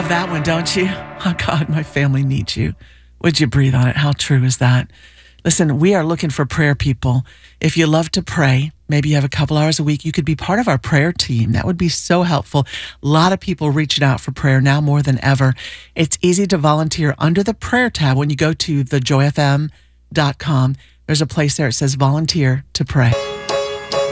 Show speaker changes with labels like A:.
A: love that one, don't you? Oh, God, my family needs you. Would you breathe on it? How true is that? Listen, we are looking for prayer people. If you love to pray, maybe you have a couple hours a week, you could be part of our prayer team. That would be so helpful. A lot of people reaching out for prayer now more than ever. It's easy to volunteer under the prayer tab. When you go to thejoyfm.com, there's a place there. It says volunteer to pray.